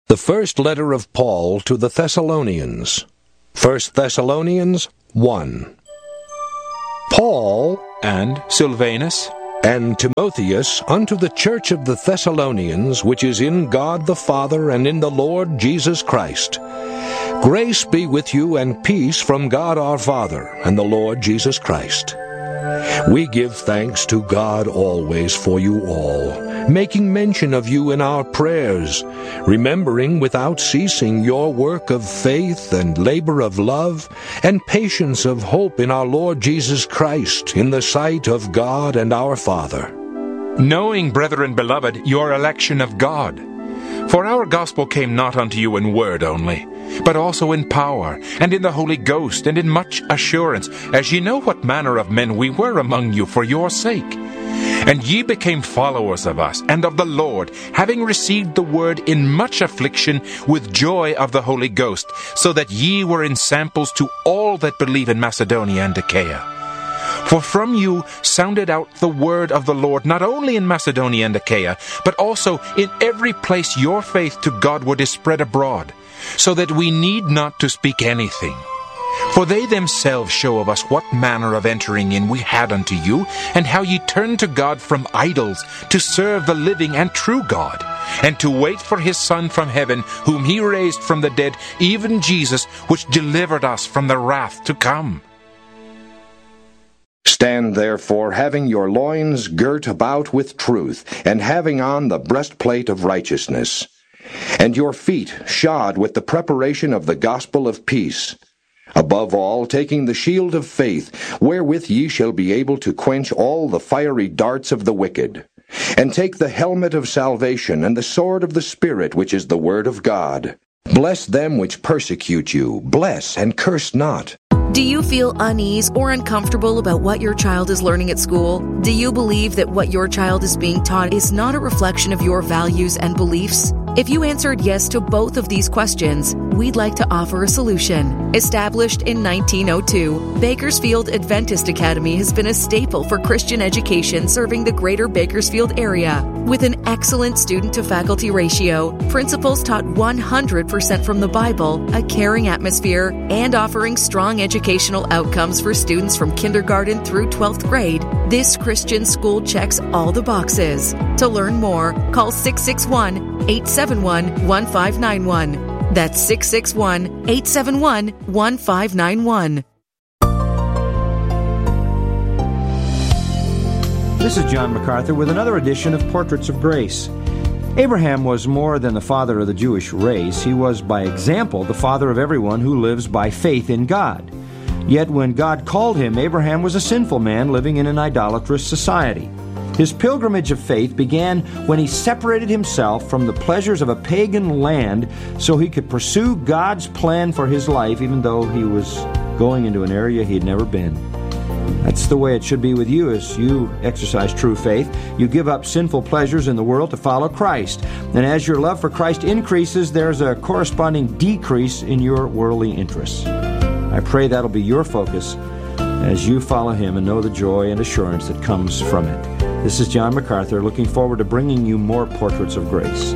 The first letter of Paul to the Thessalonians. 1 Thessalonians 1. Paul and Silvanus and Timotheus unto the church of the Thessalonians, which is in God the Father and in the Lord Jesus Christ. Grace be with you and peace from God our Father and the Lord Jesus Christ. We give thanks to God always for you all, making mention of you in our prayers, remembering without ceasing your work of faith and labor of love and patience of hope in our Lord Jesus Christ in the sight of God and our Father. Knowing, brethren beloved, your election of God. For our gospel came not unto you in word only, but also in power, and in the Holy Ghost, and in much assurance, as ye know what manner of men we were among you for your sake. And ye became followers of us, and of the Lord, having received the word in much affliction, with joy of the Holy Ghost, so that ye were ensamples to all that believe in Macedonia and Achaia. For from you sounded out the word of the Lord, not only in Macedonia and Achaia, but also in every place your faith to Godward is spread abroad, so that we need not to speak anything. For they themselves show of us what manner of entering in we had unto you, and how ye turned to God from idols, to serve the living and true God, and to wait for his Son from heaven, whom he raised from the dead, even Jesus, which delivered us from the wrath to come. Stand therefore, having your loins girt about with truth, and having on the breastplate of righteousness, and your feet shod with the preparation of the gospel of peace. Above all, taking the shield of faith, wherewith ye shall be able to quench all the fiery darts of the wicked. And take the helmet of salvation, and the sword of the Spirit, which is the word of God. Bless them which persecute you, bless and curse not. Do you feel unease or uncomfortable about what your child is learning at school? Do you believe that what your child is being taught is not a reflection of your values and beliefs? If you answered yes to both of these questions, we'd like to offer a solution. Established in 1902, Bakersfield Adventist Academy has been a staple for Christian education serving the greater Bakersfield area. With an excellent student-to-faculty ratio, principals taught 100% from the Bible, a caring atmosphere, and offering strong educational outcomes for students from kindergarten through 12th grade, this Christian school checks all the boxes. To learn more, call 661-871-1591. That's 661-871-1591. This is John MacArthur with another edition of Portraits of Grace. Abraham was more than the father of the Jewish race. He was, by example, the father of everyone who lives by faith in God. Yet when God called him, Abraham was a sinful man living in an idolatrous society. His pilgrimage of faith began when he separated himself from the pleasures of a pagan land so he could pursue God's plan for his life, even though he was going into an area he had never been. That's the way it should be with you as you exercise true faith. You give up sinful pleasures in the world to follow Christ. And as your love for Christ increases, there's a corresponding decrease in your worldly interests. I pray that'll be your focus as you follow Him and know the joy and assurance that comes from it. This is John MacArthur, looking forward to bringing you more Portraits of Grace.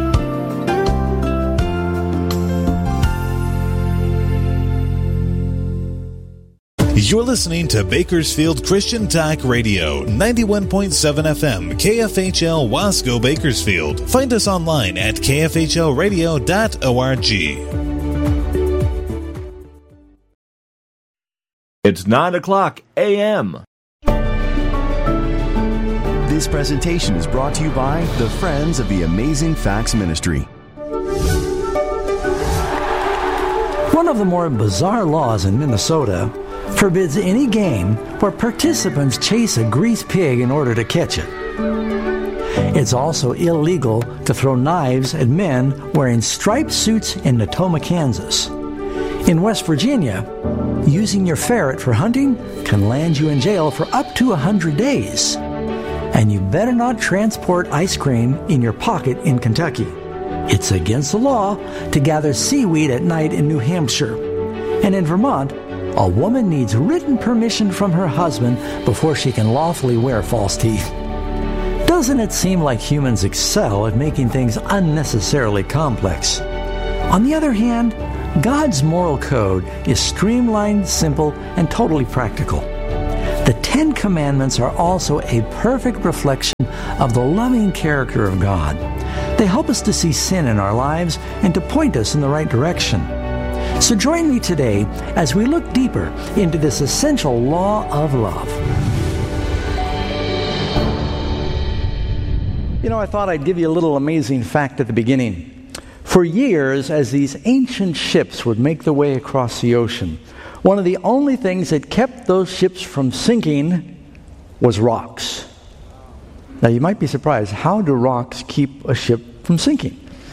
You're listening to Bakersfield Christian Talk Radio, 91.7 FM, KFHL Wasco, Bakersfield. Find us online at kfhlradio.org. It's 9:00 a.m. This presentation is brought to you by the Friends of the Amazing Facts Ministry. One of the more bizarre laws in Minnesota forbids any game where participants chase a greased pig in order to catch it. It's also illegal to throw knives at men wearing striped suits in Natoma, Kansas. In West Virginia, using your ferret for hunting can land you in jail for up to 100 days. And you better not transport ice cream in your pocket in Kentucky. It's against the law to gather seaweed at night in New Hampshire. And in Vermont, a woman needs written permission from her husband before she can lawfully wear false teeth. Doesn't it seem like humans excel at making things unnecessarily complex? On the other hand, God's moral code is streamlined, simple, and totally practical. The Ten Commandments are also a perfect reflection of the loving character of God. They help us to see sin in our lives and to point us in the right direction. So join me today as we look deeper into this essential law of love. You know, I thought I'd give you a little amazing fact at the beginning. For years, as these ancient ships would make their way across the ocean, one of the only things that kept those ships from sinking was rocks. Now, you might be surprised, how do rocks keep a ship from sinking?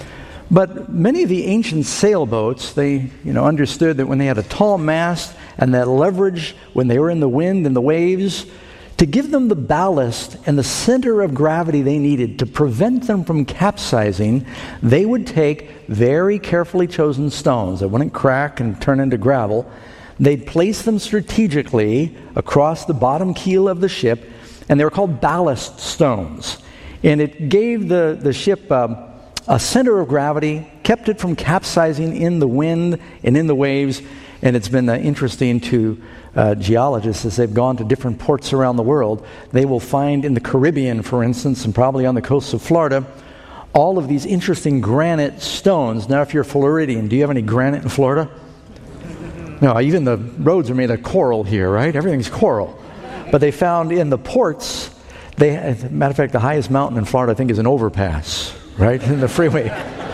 But many of the ancient sailboats, they understood that when they had a tall mast and that leverage when they were in the wind and the waves, to give them the ballast and the center of gravity they needed to prevent them from capsizing, they would take very carefully chosen stones that wouldn't crack and turn into gravel. They'd place them strategically across the bottom keel of the ship, and they were called ballast stones. And it gave the ship a center of gravity, kept it from capsizing in the wind and in the waves. And it's been interesting to geologists as they've gone to different ports around the world. They will find in the Caribbean, for instance, and probably on the coast of Florida, all of these interesting granite stones. Now, if you're Floridian, do you have any granite in Florida? No, even the roads are made of coral here, right? Everything's coral. But they found in the ports, as a matter of fact, the highest mountain in Florida, I think, is an overpass, right? In the freeway.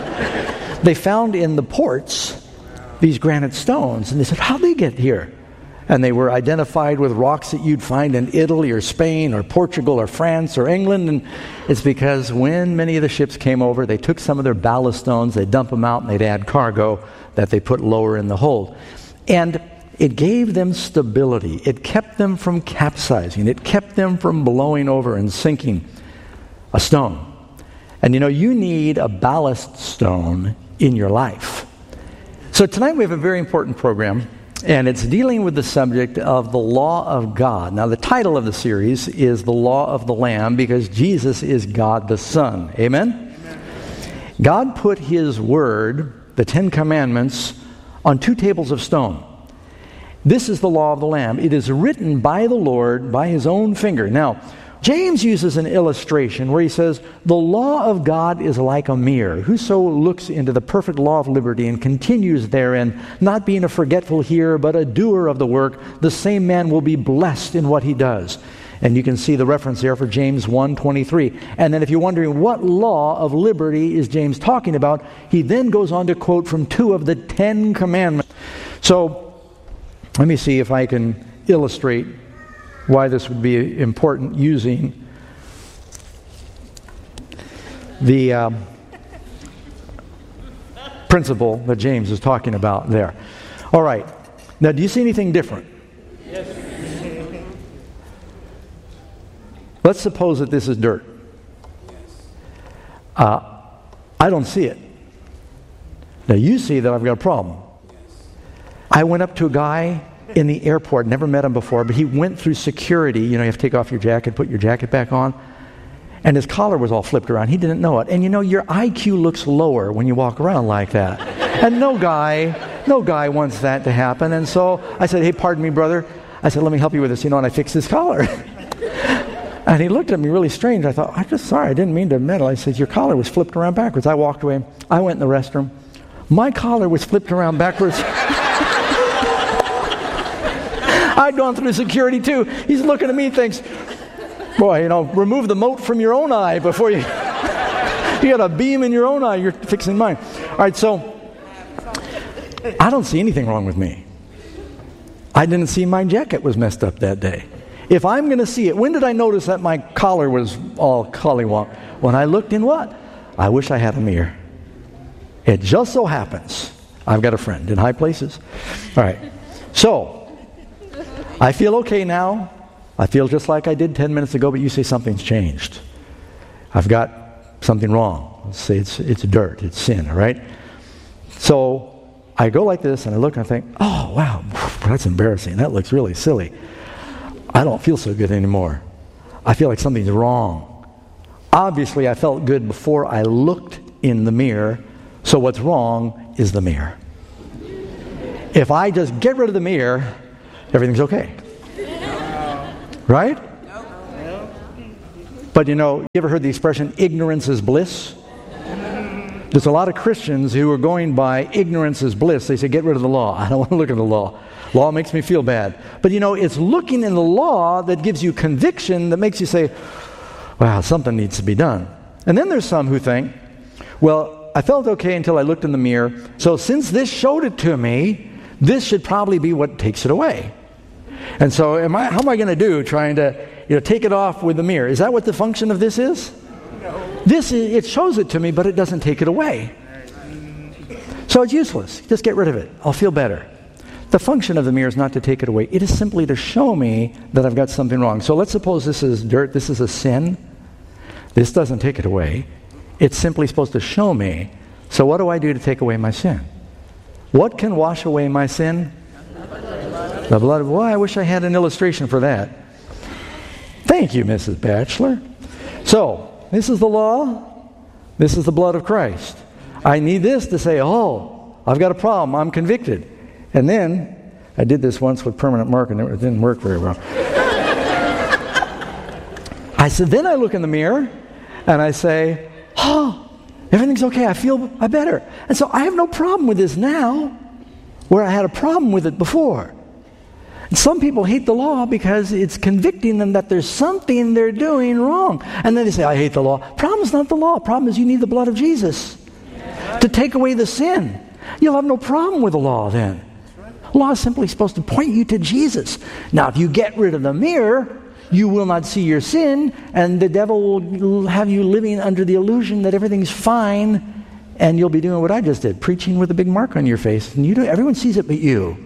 They found in the ports these granite stones, and they said, how'd they get here? And they were identified with rocks that you'd find in Italy or Spain or Portugal or France or England. And it's because when many of the ships came over, they took some of their ballast stones, they'd dump them out, and they'd add cargo that they put lower in the hold. And it gave them stability. It kept them from capsizing. It kept them from blowing over and sinking. A stone. And you need a ballast stone in your life. So tonight we have a very important program, and it's dealing with the subject of the law of God. Now, the title of the series is The Law of the Lamb, because Jesus is God the Son. Amen? Amen. God put His Word, the Ten Commandments, on two tables of stone. This is the law of the Lamb. It is written by the Lord, by His own finger. Now, James uses an illustration where he says, the law of God is like a mirror. Whoso looks into the perfect law of liberty and continues therein, not being a forgetful hearer, but a doer of the work, the same man will be blessed in what he does. And you can see the reference there for James 1:23. And then if you're wondering what law of liberty is James talking about, he then goes on to quote from two of the Ten Commandments. So let me see if I can illustrate why this would be important using the principle that James is talking about there. All right. Now, do you see anything different? Yes. Let's suppose that this is dirt. I don't see it. Now, you see that I've got a problem. I went up to a guy in the airport, never met him before, but he went through security. You have to take off your jacket, put your jacket back on. And his collar was all flipped around. He didn't know it. And your IQ looks lower when you walk around like that. And no guy wants that to happen. And so I said, hey, pardon me, brother. I said, let me help you with this. And I fixed his collar. And he looked at me really strange. I thought, I'm just sorry. I didn't mean to meddle. I said, your collar was flipped around backwards. I walked away. I went in the restroom. My collar was flipped around backwards. I'd gone through security too. He's looking at me and thinks, boy, remove the mote from your own eye before you got a beam in your own eye, you're fixing mine. All right, so I don't see anything wrong with me. I didn't see my jacket was messed up that day. If I'm going to see it, when did I notice that my collar was all collywonk? When I looked in what? I wish I had a mirror. It just so happens I've got a friend in high places. All right, so I feel okay now. I feel just like I did 10 minutes ago, but you say something's changed. I've got something wrong. Let's say it's dirt, it's sin, all right? So I go like this, and I look, and I think, oh, wow, that's embarrassing. That looks really silly. I don't feel so good anymore. I feel like something's wrong. Obviously, I felt good before I looked in the mirror, so what's wrong is the mirror. If I just get rid of the mirror, everything's okay. Right? But you ever heard the expression, ignorance is bliss? There's a lot of Christians who are going by ignorance is bliss. They say, get rid of the law. I don't want to look at the law. Law makes me feel bad. But it's looking in the law that gives you conviction, that makes you say, wow, something needs to be done. And then there's some who think, well, I felt okay until I looked in the mirror, so since this showed it to me, this should probably be what takes it away. And so how am I going to do trying to take it off with the mirror? Is that what the function of this is? It shows it to me, but it doesn't take it away. So it's useless. Just get rid of it. I'll feel better. The function of the mirror is not to take it away. It is simply to show me that I've got something wrong. So let's suppose this is dirt. This is a sin. This doesn't take it away. It's simply supposed to show me. So what do I do to take away my sin? What can wash away my sin? The blood of... Well, I wish I had an illustration for that. Thank you, Mrs. Batchelor. So, this is the law. This is the blood of Christ. I need this to say, oh, I've got a problem. I'm convicted. And then, I did this once with permanent marker, and it didn't work very well. Then I look in the mirror, and I say, oh, everything's okay. I feel better. And so I have no problem with this now, where I had a problem with it before. And some people hate the law because it's convicting them that there's something they're doing wrong. And then they say, I hate the law. Problem is not the law. Problem is you need the blood of Jesus to take away the sin. You'll have no problem with the law then. Law is simply supposed to point you to Jesus. Now, if you get rid of the mirror, you will not see your sin, and the devil will have you living under the illusion that everything's fine, and you'll be doing what I just did, preaching with a big mark on your face. And everyone sees it but you.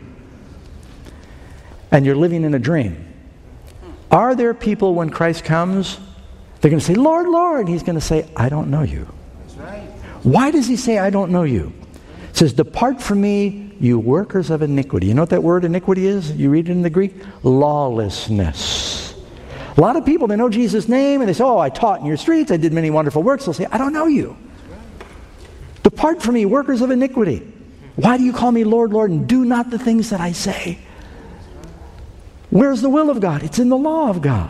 And you're living in a dream. Are there people when Christ comes, they're going to say, Lord, Lord. He's going to say, I don't know you. That's right. Why does he say, I don't know you? It says, depart from me, you workers of iniquity. You know what that word iniquity is? You read it in the Greek? Lawlessness. A lot of people, they know Jesus' name, and they say, oh, I taught in your streets, I did many wonderful works. They'll say, I don't know you. Depart from me, workers of iniquity. Why do you call me Lord, Lord, and do not the things that I say? Where's the will of God? It's in the law of God.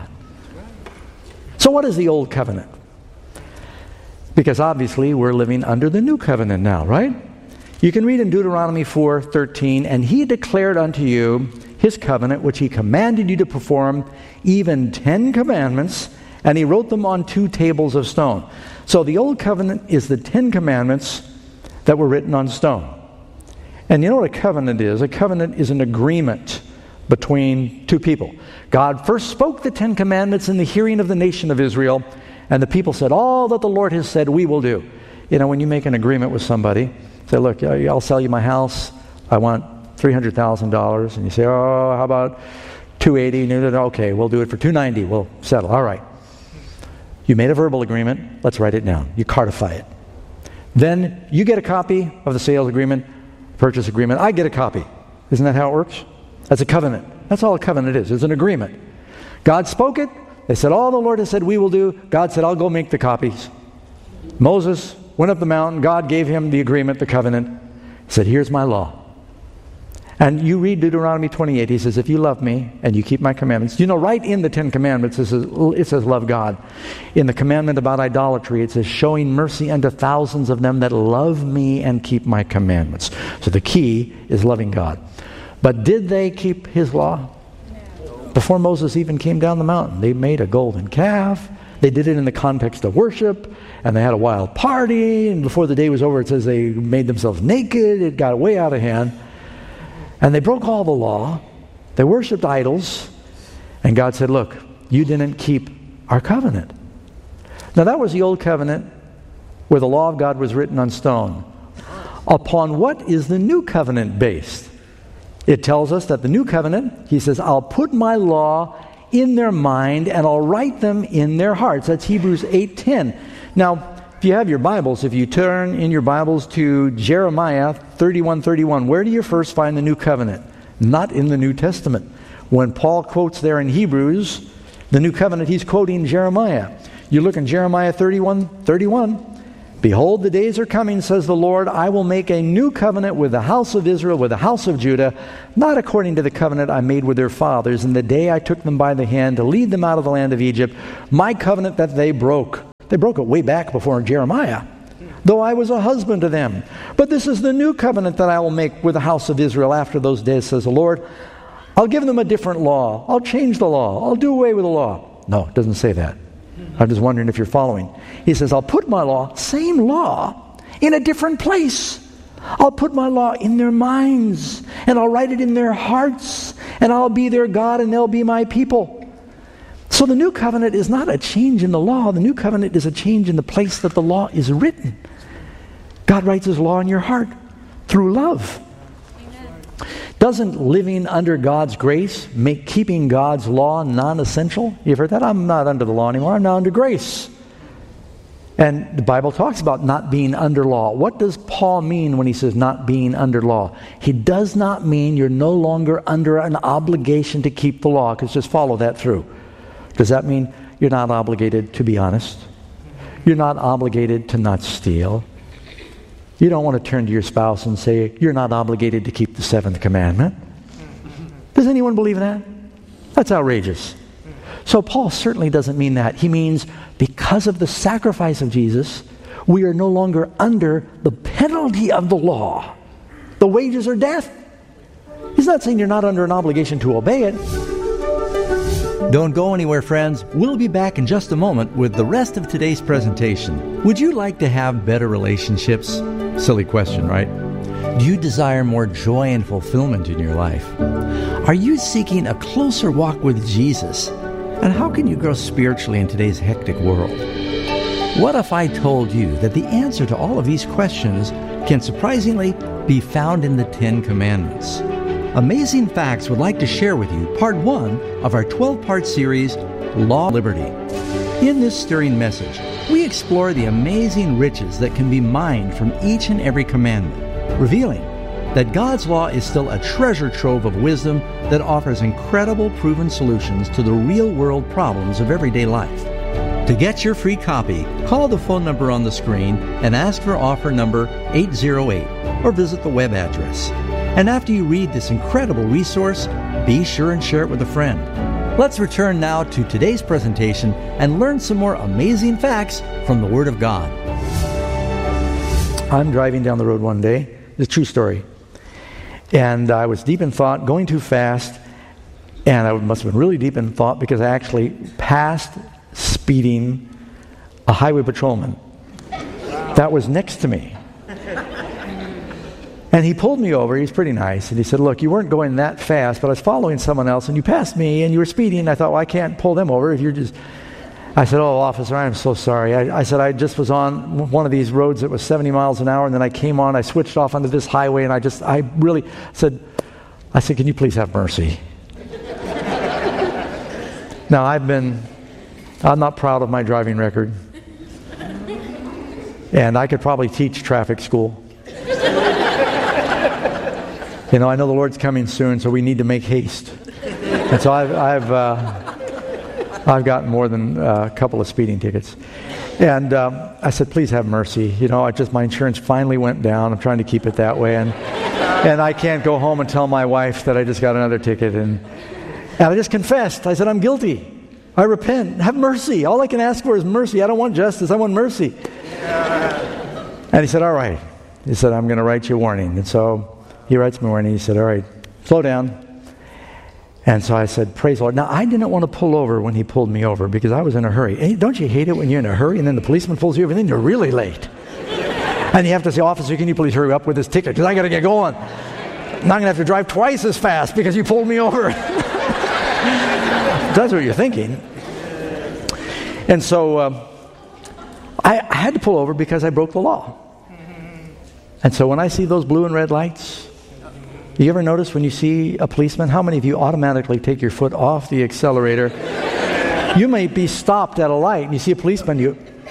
So what is the old covenant? Because obviously we're living under the new covenant now, right? You can read in Deuteronomy 4:13, and he declared unto you his covenant, which he commanded you to perform, even 10 commandments, and he wrote them on 2 tables of stone. So the old covenant is the 10 commandments that were written on stone. And you know what a covenant is? A covenant is an agreement between 2 people. God first spoke the 10 commandments in the hearing of the nation of Israel, and the people said, all that the Lord has said we will do. When you make an agreement with somebody, say, look, I'll sell you my house, I want $300,000, and you say, oh, how about $280? And okay, we'll do it for $290, we'll settle. All right. You made a verbal agreement, let's write it down. You codify it. Then you get a copy of the sales agreement, purchase agreement, I get a copy. Isn't that how it works? That's a covenant. That's all a covenant is. It's an agreement. God spoke it. They said, all the Lord has said we will do. God said, I'll go make the copies. Moses went up the mountain. God gave him the agreement, the covenant. He said, here's my law. And you read Deuteronomy 28. He says, if you love me and you keep my commandments. Right in the 10 commandments, it says love God. In the commandment about idolatry, it says showing mercy unto thousands of them that love me and keep my commandments. So the key is loving God. But did they keep his law? Before Moses even came down the mountain, they made a golden calf. They did it in the context of worship, and they had a wild party, and before the day was over, it says they made themselves naked. It got way out of hand. And they broke all the law. They worshipped idols. And God said, look, you didn't keep our covenant. Now that was the old covenant where the law of God was written on stone. Upon what is the new covenant based? It tells us that the new covenant, he says, I'll put my law in their mind and I'll write them in their hearts. That's Hebrews 8:10. Now, if you have your Bibles, if you turn in your Bibles to Jeremiah 31:31, where do you first find the new covenant? Not in the New Testament. When Paul quotes there in Hebrews, the new covenant, he's quoting Jeremiah. You look in Jeremiah 31. Behold, the days are coming, says the Lord, I will make a new covenant with the house of Israel, with the house of Judah, not according to the covenant I made with their fathers in the day I took them by the hand to lead them out of the land of Egypt, my covenant that they broke. They broke it way back before Jeremiah, though I was a husband to them. But this is the new covenant that I will make with the house of Israel after those days, says the Lord. I'll give them a different law. I'll change the law. I'll do away with the law. No, it doesn't say that. I'm just wondering if you're following. He says, I'll put my law, same law, in a different place. I'll put my law in their minds, and I'll write it in their hearts, and I'll be their God, and they'll be my people. So the new covenant is not a change in the law. The new covenant is a change in the place that the law is written. God writes His law in your heart through love. Doesn't living under God's grace make keeping God's law non-essential? You've heard that? I'm not under the law anymore. I'm now under grace. And the Bible talks about not being under law. What does Paul mean when he says not being under law? He does not mean you're no longer under an obligation to keep the law, because just follow that through. Does that mean you're not obligated to be honest? You're not obligated to not steal? You don't want to turn to your spouse and say, you're not obligated to keep the seventh commandment. Does anyone believe in that? That's outrageous. So Paul certainly doesn't mean that. He means because of the sacrifice of Jesus, we are no longer under the penalty of the law. The wages are death. He's not saying you're not under an obligation to obey it. Don't go anywhere, friends. We'll be back in just a moment with the rest of today's presentation. Would you like to have better relationships? Silly question, right? Do you desire more joy and fulfillment in your life? Are you seeking a closer walk with Jesus? And how can you grow spiritually in today's hectic world? What if I told you that the answer to all of these questions can surprisingly be found in the Ten Commandments? Amazing Facts would like to share with you part 1 of our 12-part series, Law Liberty. In this stirring message, we explore the amazing riches that can be mined from each and every commandment, revealing that God's law is still a treasure trove of wisdom that offers incredible proven solutions to the real-world problems of everyday life. To get your free copy, call the phone number on the screen and ask for offer number 808, or visit the web address. And after you read this incredible resource, be sure and share it with a friend. Let's return now to today's presentation and learn some more amazing facts from the Word of God. I'm driving down the road one day. It's a true story. And I was deep in thought, going too fast, and I must have been really deep in thought because I actually passed speeding a highway patrolman that was next to me. And he pulled me over. He's pretty nice. And he said, look, you weren't going that fast, but I was following someone else, and you passed me, and you were speeding. And I thought, well, I can't pull them over if you're just... I said, oh, officer, I'm so sorry. I said, I just was on one of these roads that was 70 miles an hour, and then I came on, I switched off onto this highway, and I really said, can you please have mercy? Now, I'm not proud of my driving record. And I could probably teach traffic school. You know, I know the Lord's coming soon, so we need to make haste. And so I've gotten more than a couple of speeding tickets. And I said, please have mercy. You know, my insurance finally went down. I'm trying to keep it that way. And I can't go home and tell my wife that I just got another ticket. And I just confessed. I said, I'm guilty. I repent. Have mercy. All I can ask for is mercy. I don't want justice. I want mercy. And he said, all right. He said, I'm going to write you a warning. And so he writes me a warning. He said, all right, slow down. And so I said, praise the Lord. Now, I didn't want to pull over when he pulled me over because I was in a hurry. Hey, don't you hate it when you're in a hurry and then the policeman pulls you over and then you're really late? And you have to say, officer, can you please hurry up with this ticket because I got to get going. Now I'm going to have to drive twice as fast because you pulled me over. That's what you're thinking. And so I had to pull over because I broke the law. And so when I see those blue and red lights, you ever notice when you see a policeman, how many of you automatically take your foot off the accelerator? You may be stopped at a light and you see a policeman,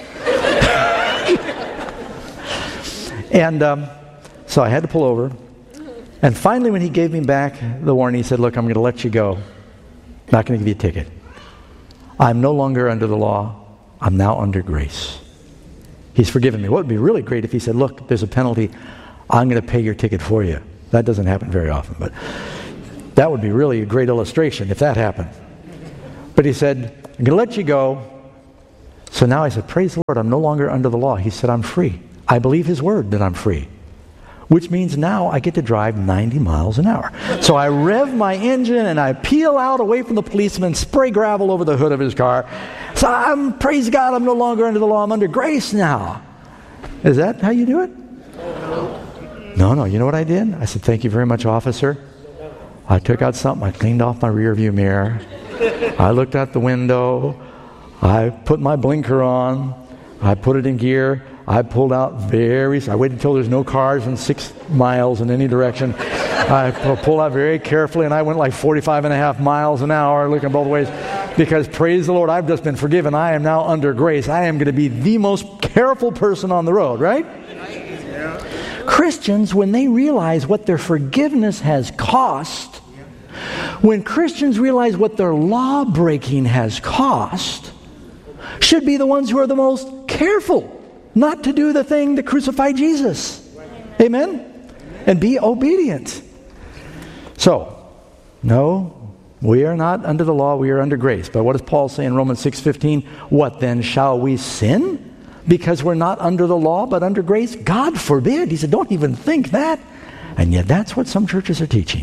And so I had to pull over. And finally when he gave me back the warning, he said, look, I'm going to let you go. I'm not going to give you a ticket. I'm no longer under the law. I'm now under grace. He's forgiven me. What would be really great if he said, look, there's a penalty. I'm going to pay your ticket for you. That doesn't happen very often, but that would be really a great illustration if that happened. But he said, I'm going to let you go. So now I said, praise the Lord, I'm no longer under the law. He said, I'm free. I believe his word that I'm free. Which means now I get to drive 90 miles an hour. So I rev my engine and I peel out away from the policeman, spray gravel over the hood of his car. So praise God, I'm no longer under the law. I'm under grace now. Is that how you do it? No. You know what I did? I said, thank you very much, officer. I took out something. I cleaned off my rear view mirror. I looked out the window. I put my blinker on. I put it in gear. I pulled out I waited until there's no cars in 6 miles in any direction. I pulled out very carefully, and I went like 45.5 miles an hour looking both ways, because praise the Lord, I've just been forgiven. I am now under grace. I am going to be the most careful person on the road, right? Yeah. Christians, when they realize what their forgiveness has cost, when Christians realize what their law breaking has cost, should be the ones who are the most careful not to do the thing to crucify Jesus. Amen? And be obedient. So, no, we are not under the law, we are under grace. But what does Paul say in Romans 6:15? What then, shall we sin because we're not under the law but under grace? God forbid. He said, don't even think that. And yet that's what some churches are teaching.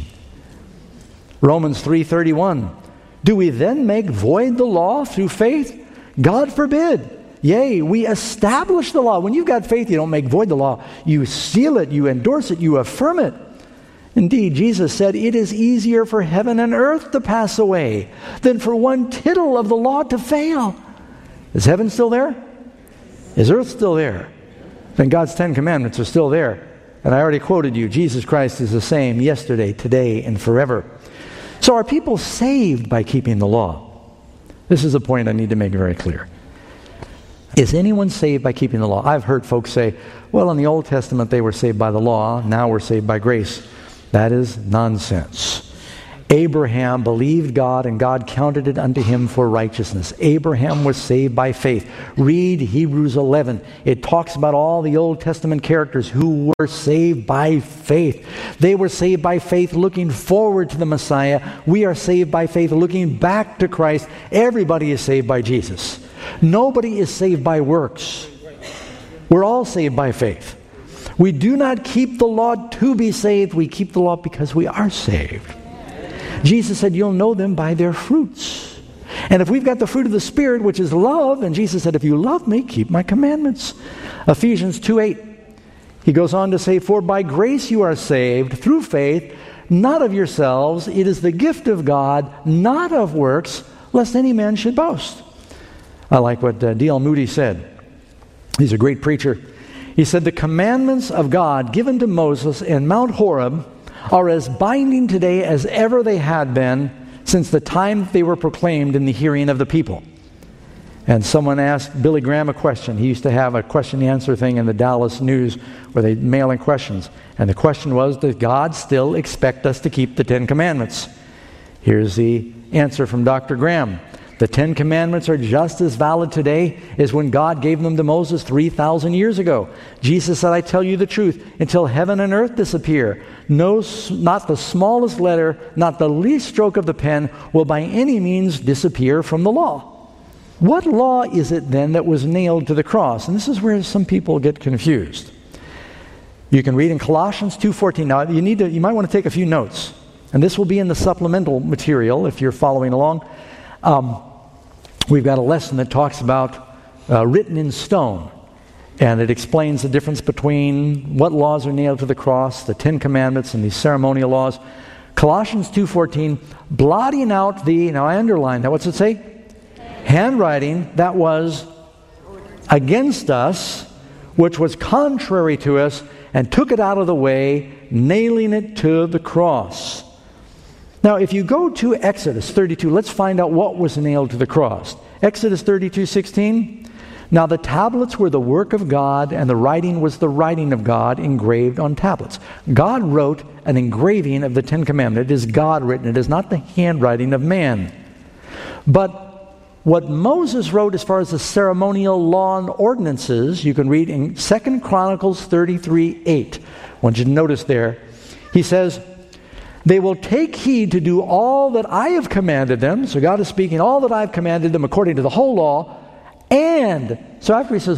Romans 3:31. Do we then make void the law through faith? God forbid. Yea, we establish the law. When you've got faith, you don't make void the law. You seal it, you endorse it, you affirm it. Indeed, Jesus said, it is easier for heaven and earth to pass away than for one tittle of the law to fail. Is heaven still there? Is earth still there? Then God's 10 commandments are still there. And I already quoted you, Jesus Christ is the same yesterday, today, and forever. So are people saved by keeping the law? This is a point I need to make very clear. Is anyone saved by keeping the law? I've heard folks say, well, in the Old Testament they were saved by the law, now we're saved by grace. That is nonsense. Abraham believed God and God counted it unto him for righteousness. Abraham was saved by faith. Read Hebrews 11. It talks about all the Old Testament characters who were saved by faith. They were saved by faith looking forward to the Messiah. We are saved by faith looking back to Christ. Everybody is saved by Jesus. Nobody is saved by works. We're all saved by faith. We do not keep the law to be saved. We keep the law because we are saved. Jesus said, you'll know them by their fruits. And if we've got the fruit of the Spirit, which is love, and Jesus said, if you love me, keep my commandments. Ephesians 2:8. He goes on to say, for by grace you are saved through faith, not of yourselves. It is the gift of God, not of works, lest any man should boast. I like what D.L. Moody said. He's a great preacher. He said, the commandments of God given to Moses in Mount Horeb are as binding today as ever they had been since the time they were proclaimed in the hearing of the people. And someone asked Billy Graham a question. He used to have a question and answer thing in the Dallas News where they mail in questions. And the question was, does God still expect us to keep the 10 Commandments? Here's the answer from Dr. Graham. The 10 Commandments are just as valid today as when God gave them to Moses 3,000 years ago. Jesus said, I tell you the truth, until heaven and earth disappear, not the smallest letter, not the least stroke of the pen will by any means disappear from the law. What law is it then that was nailed to the cross? And this is where some people get confused. You can read in Colossians 2:14. Now, you might want to take a few notes. And this will be in the supplemental material if you're following along. We've got a lesson that talks about written in stone, and it explains the difference between what laws are nailed to the cross, the 10 Commandments, and these ceremonial laws. Colossians 2:14, blotting out now I underlined that. What's it say? Handwriting that was against us, which was contrary to us, and took it out of the way, nailing it to the cross. Now, if you go to Exodus 32, let's find out what was nailed to the cross. Exodus 32:16. Now the tablets were the work of God, and the writing was the writing of God engraved on tablets. God wrote an engraving of the 10 Commandments. It is God written. It is not the handwriting of man. But What Moses wrote as far as the ceremonial law and ordinances, you can read in 2 Chronicles 33:8. I want you to notice there, he says, they will take heed to do all that I have commanded them. So God is speaking, all that I have commanded them according to the whole law. And, so after he says